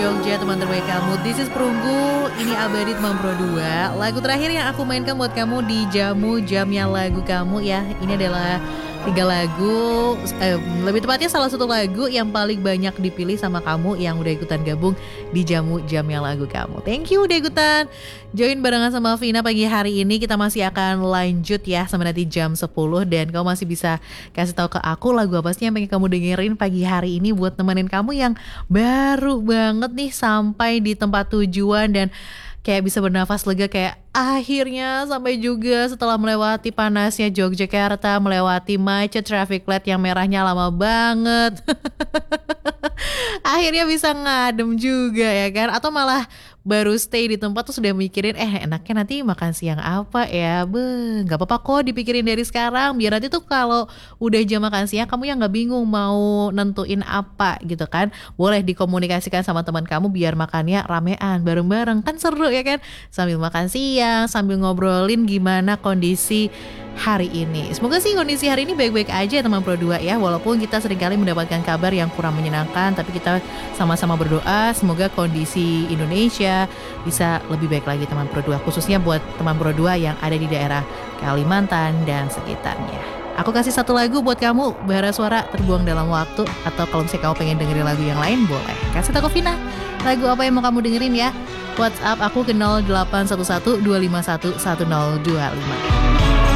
Jogja, teman terbaik kamu. This is Perunggu, ini Abadi Teman Pro 2. Lagu terakhir yang aku mainkan buat kamu di Jamu Jamnya Lagu Kamu ya. Ini adalah 3 lagu, lebih tepatnya salah satu lagu yang paling banyak dipilih sama kamu yang udah ikutan gabung di Jamu Jamnya Lagu Kamu. Thank you udah ikutan join barengan sama Vina pagi hari ini. Kita masih akan lanjut ya sampai nanti jam 10. Dan kamu masih bisa kasih tahu ke aku lagu apa sih yang pengen kamu dengerin pagi hari ini buat nemenin kamu yang baru banget nih sampai di tempat tujuan dan kayak bisa bernafas lega, kayak akhirnya sampai juga setelah melewati panasnya Yogyakarta, melewati macet traffic light yang merahnya lama banget. Akhirnya bisa ngadem juga ya kan. Atau malah baru stay di tempat tuh sudah mikirin enaknya nanti makan siang apa ya. Gak apa-apa kok dipikirin dari sekarang, biar nanti tuh kalau udah jam makan siang kamu yang gak bingung mau nentuin apa gitu kan. Boleh dikomunikasikan sama teman kamu biar makannya ramean bareng-bareng, kan seru ya kan. Sambil makan siang, sambil ngobrolin gimana kondisi hari ini. Semoga sih kondisi hari ini baik-baik aja teman Pro 2 ya. Walaupun kita seringkali mendapatkan kabar yang kurang menyenangkan, tapi kita sama-sama berdoa semoga kondisi Indonesia bisa lebih baik lagi teman Pro 2, khususnya buat teman Pro 2 yang ada di daerah Kalimantan dan sekitarnya. Aku kasih satu lagu buat kamu, Bara Suara Terbuang Dalam Waktu. Atau kalau misalnya kamu pengen dengerin lagu yang lain, boleh kasih tahu Vina lagu apa yang mau kamu dengerin ya. WhatsApp aku ke 0811 251 1025.